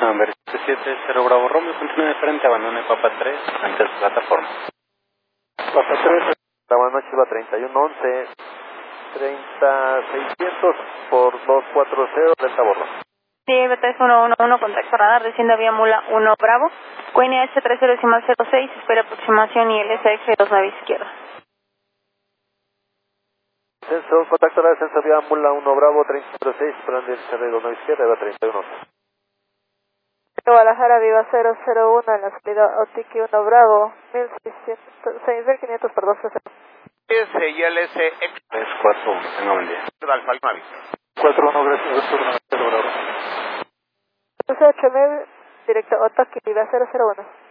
Ver 70 Bravo Romeo, continúe de frente, abandone Papa 3, ante su plataforma. Papa 3, buenas noches, va 3111, 30600 por 240, Delta Borro. Sí, B3111, contacto radar, desciende vía Mula 1 Bravo, QNH 3006, espera aproximación y LSX 29 izquierda. Ascenso, contacto radar, ascenso vía Mula 1 Bravo, 3006, esperando el CR 29 izquierda, va 3111. Guadalajara, Viva 001, en la salida Otiki 1 Bravo, 6.500 por 230. Y LSX 341, tenga buen día. Alfa Lima. 41, gracias, turno 0 Bravo. 8000, directo Otaki, Viva 001.